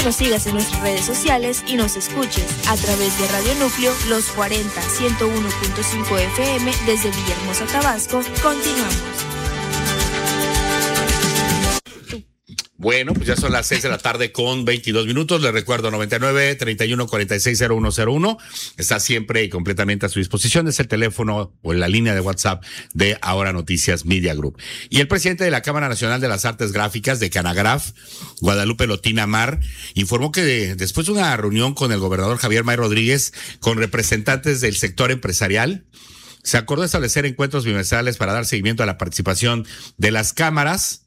nos sigas en nuestras redes sociales y nos escuches a través de Radio Núcleo Los 40 101.5 FM desde Villahermosa, Tabasco. Continuamos. Bueno, pues ya son las 6 de la tarde con 22 minutos. Les recuerdo 99-31-46-0101. Está siempre y completamente a su disposición. Es el teléfono o la línea de WhatsApp de Ahora Noticias Media Group. Y el presidente de la Cámara Nacional de las Artes Gráficas de Canagraf, Guadalupe Lotina Mar, informó que después de una reunión con el gobernador Javier May Rodríguez, con representantes del sector empresarial, se acordó establecer encuentros bimestrales para dar seguimiento a la participación de las cámaras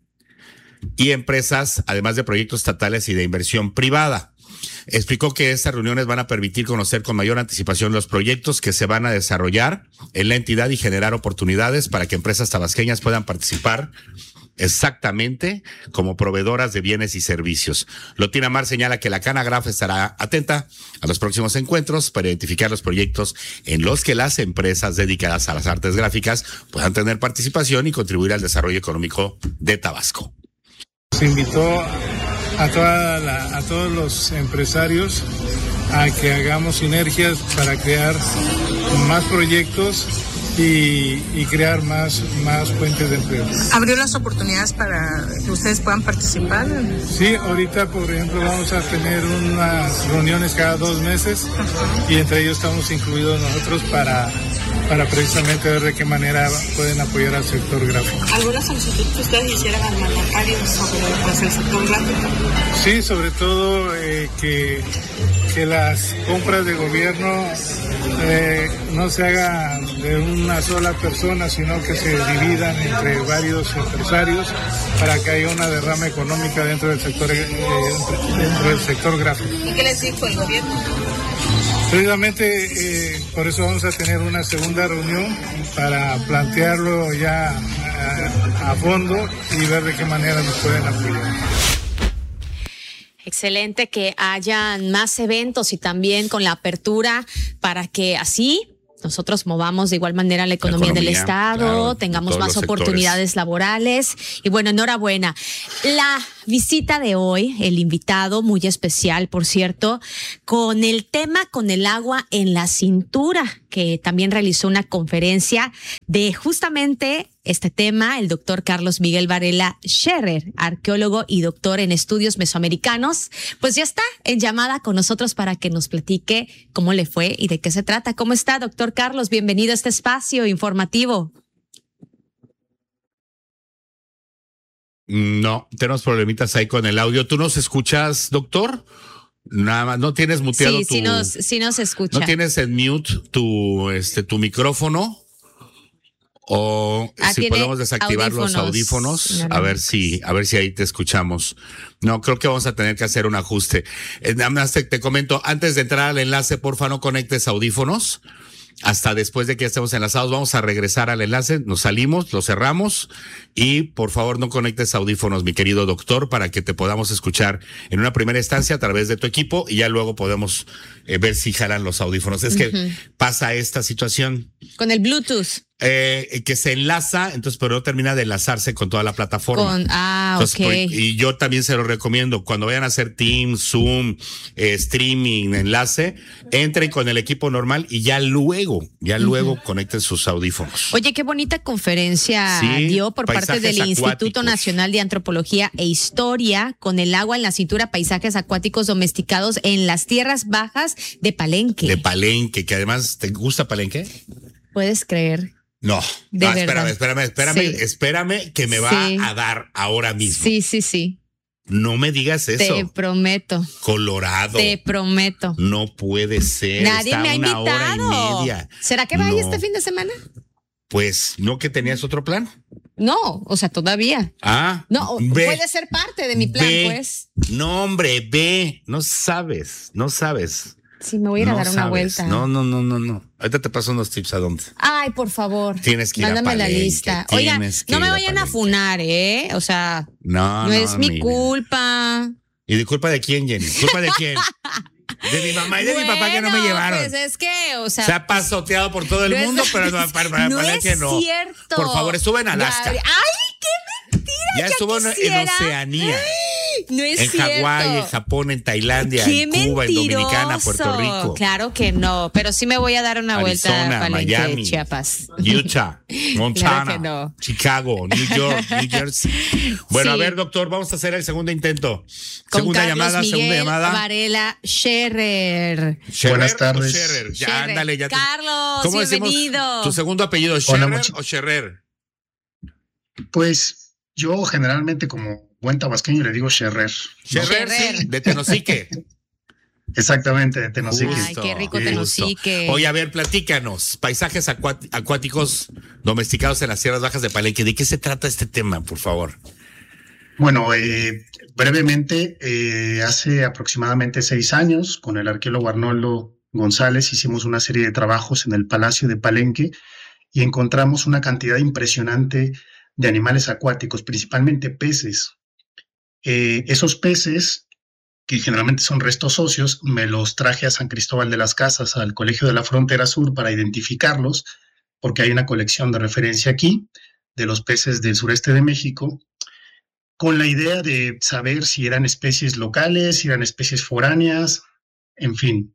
y empresas, además de proyectos estatales y de inversión privada. Explicó que estas reuniones van a permitir conocer con mayor anticipación los proyectos que se van a desarrollar en la entidad y generar oportunidades para que empresas tabasqueñas puedan participar exactamente como proveedoras de bienes y servicios. Lotina Mar señala que la Canagraf estará atenta a los próximos encuentros para identificar los proyectos en los que las empresas dedicadas a las artes gráficas puedan tener participación y contribuir al desarrollo económico de Tabasco. Se invitó a todos los empresarios a que hagamos sinergias para crear más proyectos y crear más fuentes de empleo. ¿Abrió las oportunidades para que ustedes puedan participar? Sí, ahorita por ejemplo vamos a tener unas reuniones cada 2 meses y entre ellos estamos incluidos nosotros para precisamente ver de qué manera pueden apoyar al sector gráfico. ¿Alguna solicitud que ustedes hicieran al mandatario sobre el sector gráfico? Sí, sobre todo que las compras de gobierno no se hagan de una sola persona, sino que se dividan entre varios empresarios para que haya una derrama económica dentro del sector gráfico. ¿Y qué les dijo el gobierno? Precisamente por eso vamos a tener una segunda reunión para plantearlo ya a fondo y ver de qué manera nos pueden apoyar. Excelente que hayan más eventos y también con la apertura para que así nosotros movamos de igual manera la economía del Estado, claro, tengamos más oportunidades laborales. Y bueno, enhorabuena. La visita de hoy, el invitado muy especial, por cierto, con el tema con el agua en la cintura, que también realizó una conferencia de justamente este tema, el doctor Carlos Miguel Varela Scherer, arqueólogo y doctor en estudios mesoamericanos, pues ya está en llamada con nosotros para que nos platique cómo le fue y de qué se trata. ¿Cómo está, doctor Carlos? Bienvenido a este espacio informativo. No, tenemos problemitas ahí con el audio. ¿Tú nos escuchas, doctor? Nada más, ¿no tienes muteado sí, sí nos escucha. ¿No tienes en mute tu micrófono? O si podemos desactivar los audífonos, a ver si ahí te escuchamos. No, creo que vamos a tener que hacer un ajuste. Nada más te comento, antes de entrar al enlace, porfa, no conectes audífonos. Hasta después de que estemos enlazados, vamos a regresar al enlace, nos salimos, lo cerramos y por favor no conectes audífonos, mi querido doctor, para que te podamos escuchar en una primera instancia a través de tu equipo y ya luego podemos ver si jalan los audífonos. Es que pasa esta situación. Con el Bluetooth. Que se enlaza, entonces, pero no termina de enlazarse con toda la plataforma. Entonces, okay. Y yo también se lo recomiendo, cuando vayan a hacer Teams, Zoom, streaming, enlace, entren con el equipo normal y ya luego conecten sus audífonos. Oye, qué bonita conferencia dio por parte del Instituto Nacional de Antropología e Historia, con el agua en la cintura, paisajes acuáticos domesticados en las tierras bajas de Palenque. De Palenque, que además, ¿te gusta Palenque? ¿Puedes creer? No, espérame, que me va a dar ahora mismo. Sí. No me digas eso. Te prometo. Colorado. Te prometo. No puede ser. Nadie Está me ha invitado. 1 hora y media. ¿Será que vaya este fin de semana? Pues, ¿no que tenías otro plan? No, o sea, todavía. No, puede ser parte de mi plan, pues. No, hombre, ve. No sabes. Sí, me voy a ir a dar una vuelta. No. Ahorita te paso unos tips a dónde. Ay, por favor. Tienes que ir Mándame a Palenque. La lista. Oigan, no me vayan a funar, ¿eh? O sea, no es mi culpa. ¿Y de culpa de quién, Jenny? ¿Culpa de quién? De mi mamá y de mi papá que no me llevaron. Pues es que, o sea. Se ha pasoteado por todo el mundo, pero para Palenque no. No es cierto. Por favor, estuvo en Alaska. ¡Ay, qué mentira! Ya estuvo en Oceanía. No es en cierto. Hawái, en Japón, en Tailandia, ¡Qué en Cuba, mentiroso! en Dominicana, Puerto Rico. Claro que no, pero sí me voy a dar una Arizona, vuelta a Palenque, Miami, Chiapas. Utah, Montana, Claro que no. Chicago, New York, New Jersey. Bueno, Sí. a ver, doctor, vamos a hacer el segundo intento. Con Segunda Carlos llamada, Miguel segunda llamada. Varela Scherer. ¿Scherer Buenas tardes. o Scherer? Ya, Scherer. ándale, ya. Carlos, ¿Cómo decimos bienvenido. tu segundo apellido, Hola, Scherer o Scherer? Pues yo generalmente como buen tabasqueño le digo Scherer. Scherer, sí, de Tenosique. Exactamente, de Tenosique. Ay, qué rico Justo. Tenosique. Oye, a ver, platícanos. Paisajes acuáticos domesticados en las tierras bajas de Palenque. ¿De qué se trata este tema, por favor? Bueno, brevemente, hace aproximadamente 6 años, con el arqueólogo Arnoldo González, hicimos una serie de trabajos en el Palacio de Palenque y encontramos una cantidad impresionante de animales acuáticos, principalmente peces. Esos peces, que generalmente son restos óseos, me los traje a San Cristóbal de las Casas, al Colegio de la Frontera Sur, para identificarlos, porque hay una colección de referencia aquí de los peces del sureste de México, con la idea de saber si eran especies locales, si eran especies foráneas, en fin.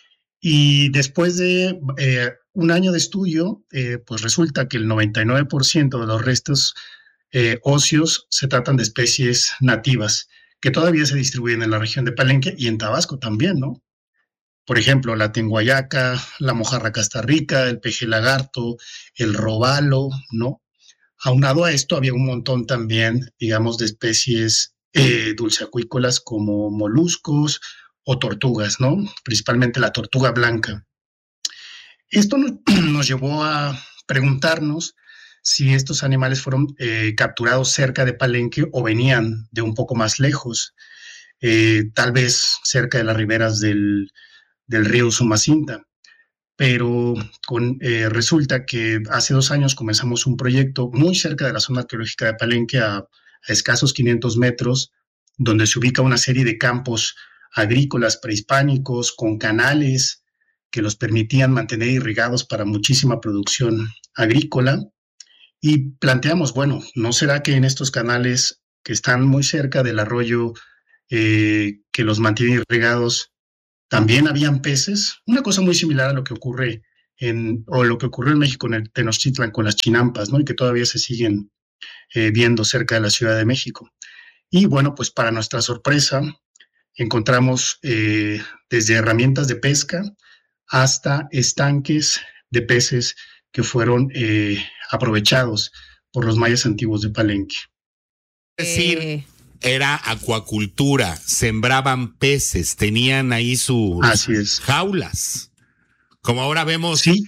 Y después de un año de estudio, pues resulta que el 99% de los restos óseos se tratan de especies nativas, que todavía se distribuyen en la región de Palenque y en Tabasco también, ¿no? Por ejemplo, la tenguayaca, la mojarra castarrica, el peje lagarto, el robalo, ¿no? Aunado a esto, había un montón también, digamos, de especies dulceacuícolas como moluscos o tortugas, ¿no? Principalmente la tortuga blanca. Esto nos llevó a preguntarnos si estos animales fueron capturados cerca de Palenque o venían de un poco más lejos, tal vez cerca de las riberas del río Usumacinta. Pero resulta que hace 2 años comenzamos un proyecto muy cerca de la zona arqueológica de Palenque, a escasos 500 metros, donde se ubica una serie de campos agrícolas prehispánicos con canales que los permitían mantener irrigados para muchísima producción agrícola. Y planteamos, bueno, ¿no será que en estos canales que están muy cerca del arroyo que los mantiene irrigados también habían peces? Una cosa muy similar a lo que ocurre lo que ocurrió en México en el Tenochtitlan con las chinampas, ¿no? Y que todavía se siguen viendo cerca de la Ciudad de México. Y bueno, pues para nuestra sorpresa, encontramos desde herramientas de pesca hasta estanques de peces que fueron aprovechados por los mayas antiguos de Palenque. Es decir, era acuacultura, sembraban peces, tenían ahí sus Así es. jaulas. Como ahora vemos, Sí,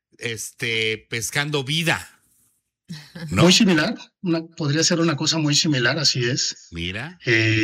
pescando vida, ¿no? muy similar. Podría ser una cosa muy similar, así es. Mira.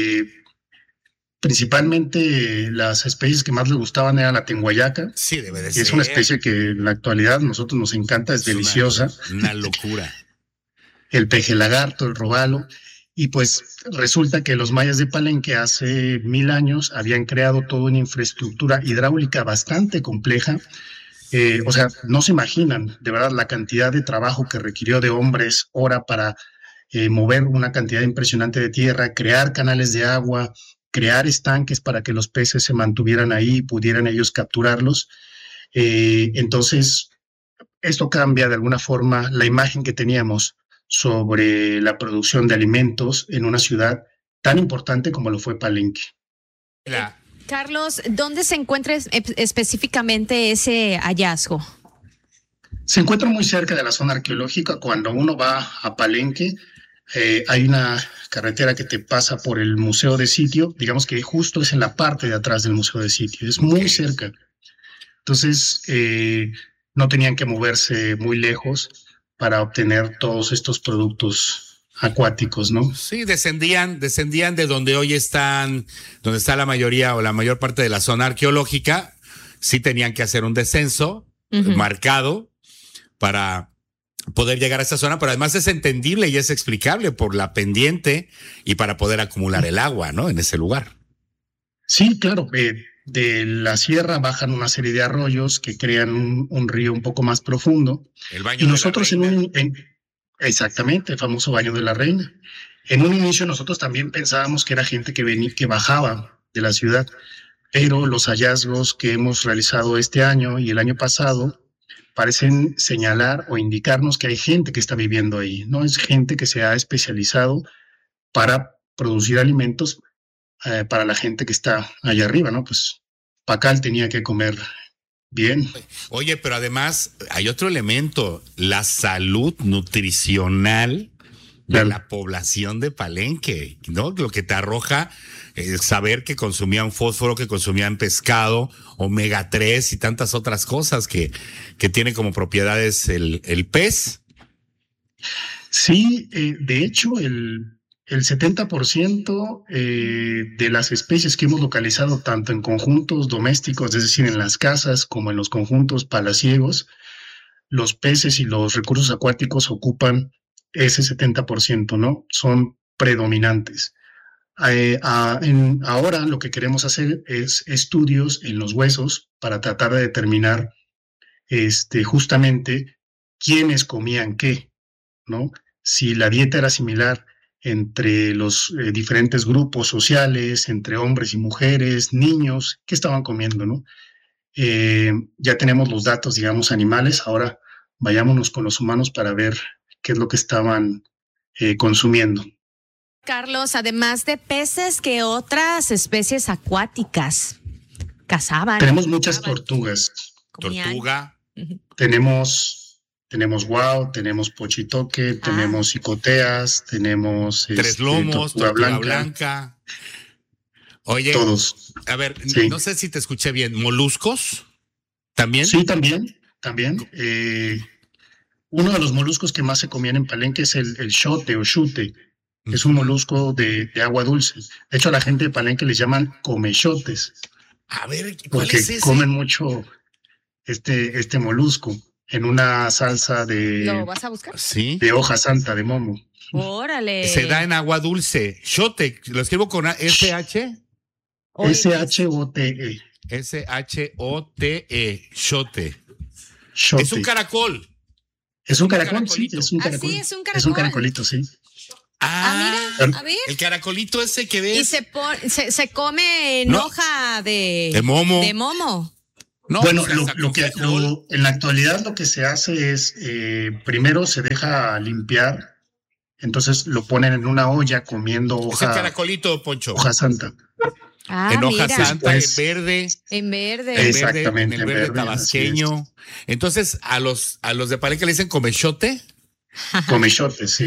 Principalmente las especies que más les gustaban era la tenguayaca. Sí, debe de Y ser. es una especie que en la actualidad a nosotros nos encanta, es deliciosa. Una locura. El peje lagarto, el robalo. Y pues resulta que los mayas de Palenque hace 1000 años habían creado toda una infraestructura hidráulica bastante compleja. O sea, no se imaginan de verdad la cantidad de trabajo que requirió de hombres hora para mover una cantidad impresionante de tierra, crear canales de agua, crear estanques para que los peces se mantuvieran ahí y pudieran ellos capturarlos. Entonces, esto cambia de alguna forma la imagen que teníamos sobre la producción de alimentos en una ciudad tan importante como lo fue Palenque. Carlos, ¿dónde se encuentra específicamente ese hallazgo? Se encuentra muy cerca de la zona arqueológica. Cuando uno va a Palenque, hay una carretera que te pasa por el Museo de Sitio, digamos que justo es en la parte de atrás del Museo de Sitio, es muy cerca. Entonces, no tenían que moverse muy lejos para obtener todos estos productos acuáticos, ¿no? Sí, descendían de donde hoy están, donde está la mayoría o la mayor parte de la zona arqueológica. Sí tenían que hacer un descenso marcado para poder llegar a esa zona, pero además es entendible y es explicable por la pendiente y para poder acumular el agua, ¿no? En ese lugar. Sí, claro. De la sierra bajan una serie de arroyos que crean un río un poco más profundo. El baño y nosotros Exactamente, el famoso baño de la reina. En un inicio nosotros también pensábamos que era gente que bajaba de la ciudad, pero los hallazgos que hemos realizado este año y el año pasado parecen señalar o indicarnos que hay gente que está viviendo ahí, ¿no? Es gente que se ha especializado para producir alimentos para la gente que está allá arriba, ¿no? Pues Pacal tenía que comer bien. Oye, pero además hay otro elemento, la salud nutricional de la población de Palenque, ¿no? Lo que te arroja saber que consumían fósforo, que consumían pescado, omega 3 y tantas otras cosas que tiene como propiedades el pez. Sí, de hecho, el 70% de las especies que hemos localizado tanto en conjuntos domésticos, es decir, en las casas, como en los conjuntos palaciegos, los peces y los recursos acuáticos ocupan ese 70%, ¿no? Son predominantes. Ahora lo que queremos hacer es estudios en los huesos para tratar de determinar justamente quiénes comían qué, ¿no? Si la dieta era similar entre los diferentes grupos sociales, entre hombres y mujeres, niños, qué estaban comiendo, ¿no? Ya tenemos los datos, digamos, animales, ahora vayámonos con los humanos para ver qué es lo que estaban consumiendo. Carlos, además de peces, ¿qué otras especies acuáticas cazaban? Tenemos muchas tortugas. Tortuga. Tenemos guau, tenemos pochitoque, tenemos icoteas, tenemos tres lomos, tortuga blanca. Oye, todos. A ver, sí. No sé si te escuché bien. ¿Moluscos? ¿También? Sí, también. Uno de los moluscos que más se comían en Palenque es el xote o chute. Es un molusco de agua dulce. De hecho, a la gente de Palenque les llaman comechotes. A ver, ¿cuál porque es ese? Comen mucho este molusco en una salsa de... ¿Lo vas a buscar? Sí. De hoja santa, de momo. ¡Órale! Se da en agua dulce. Xote, lo escribo con SH. S-H-O-T-E. S-H-O-T-E. Xote. Xote. Es un caracol. Es un caracol, sí, es un caracol. Sí, es un caracol. Es un caracolito, sí. Mira, a ver. El caracolito ese que ves. Y se come en hoja de momo. De momo. No, bueno, en la actualidad lo que se hace es, primero se deja limpiar, entonces lo ponen en una olla comiendo hoja. Es el caracolito, Poncho. Hoja santa. En hoja santa, después, en verde. Exactamente. En el verde tabasqueño. Entonces, a los de Palenque le dicen comechote. Comechote, sí.